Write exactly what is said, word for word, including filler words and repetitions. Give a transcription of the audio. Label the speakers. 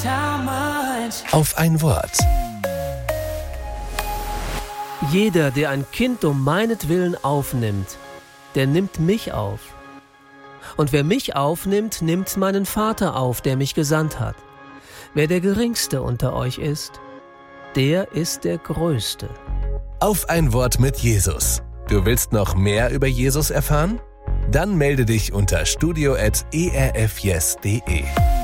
Speaker 1: Auf ein Wort.
Speaker 2: Jeder, der ein Kind um meinetwillen aufnimmt, der nimmt mich auf. Und wer mich aufnimmt, nimmt meinen Vater auf, der mich gesandt hat. Wer der Geringste unter euch ist, der ist der Größte.
Speaker 1: Auf ein Wort mit Jesus. Du willst noch mehr über Jesus erfahren? Dann melde dich unter studio at e r f yes punkt de.